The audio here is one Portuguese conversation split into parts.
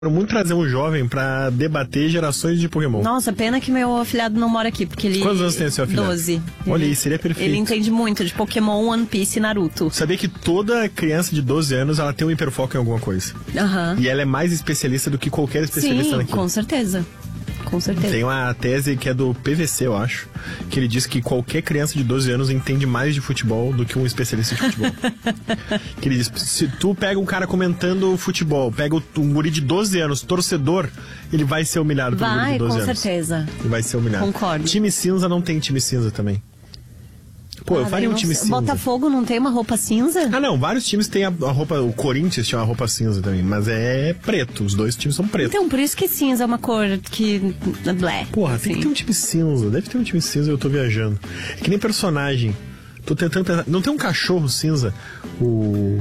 Quero muito trazer um jovem pra debater gerações de Pokémon. Nossa, pena que meu afilhado não mora aqui, porque ele... Quantos anos tem seu afilhado? 12. Olha aí, seria perfeito. Ele entende muito de Pokémon, One Piece e Naruto. Sabia que toda criança de 12 anos, ela tem um hiperfoco em alguma coisa. Aham. E ela é mais especialista do que qualquer especialista Sim, naquilo. com certeza. Com certeza. Tem uma tese que é do PVC, eu acho, que ele diz que qualquer criança de 12 anos entende mais de futebol do que um especialista de futebol. Que ele diz, se tu pega um cara comentando futebol, pega um guri de 12 anos, torcedor, ele vai ser humilhado pelo guri de 12 anos. Com certeza. Ele vai ser humilhado. Concordo. Time cinza não tem time cinza também. Pô, eu faria um time cinza. Botafogo não tem uma roupa cinza? Ah, não, vários times têm a roupa. O Corinthians tinha uma roupa cinza também, mas é preto. Os dois times são pretos. Então, por isso que cinza é uma cor que... blé. Porra, assim. tem que ter um time cinza. Deve ter um time cinza, eu tô viajando. É que nem personagem. Tô tentando pensar. Não tem um cachorro cinza? O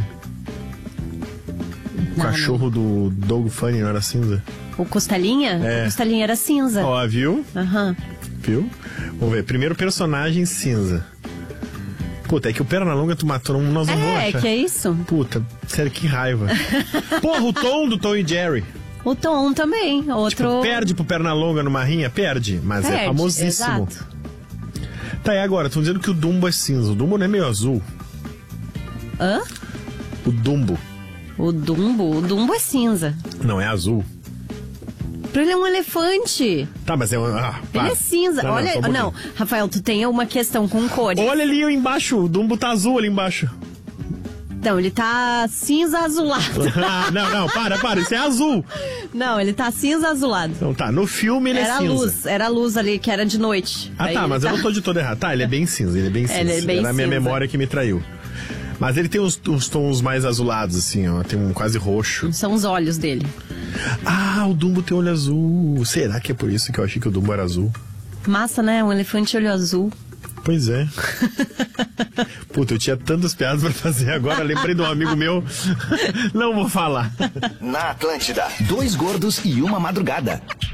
cachorro do Doug Funny não era cinza? O Costelinha? É. O Costelinha era cinza. Ó, viu? Aham. Viu? Vamos ver. Primeiro personagem cinza. Puta, é que o Pernalonga tu matou, nós não vamos achar. Que é isso? Puta, sério, que raiva. Porra, o Tom do Tom e Jerry. O Tom também, outro... Tipo, perde pro Pernalonga numa rinha? Perde, mas é famosíssimo. Exato. Tá, e agora? Estão dizendo que o Dumbo é cinza. O Dumbo não é meio azul? Hã? O Dumbo. O Dumbo é cinza. Não, é azul. Ele é um elefante. Tá, mas é um... Ele é cinza. Não, Olha, não, Rafael, tu tem uma questão com cores. Olha ali embaixo, o Dumbo tá azul ali embaixo. Não, ele tá cinza azulado. Não, para, isso é azul. Não, ele tá cinza azulado. Então tá, no filme ele é cinza. Era a luz ali, que era de noite. Ah, aí tá, mas eu não tô de todo errado. Tá, ele é bem cinza, Ele é bem Era a minha cinza. memória que me traiu. Mas ele tem os tons mais azulados, assim, ó. Tem um quase roxo. São os olhos dele. Ah, o Dumbo tem olho azul. Será que é por isso que eu achei que o Dumbo era azul? Massa, né? Um elefante olho azul. Pois é. Puta, eu tinha tantas piadas pra fazer agora. Lembrei de um amigo meu. Não vou falar. Na Atlântida, 2 gordos e uma madrugada.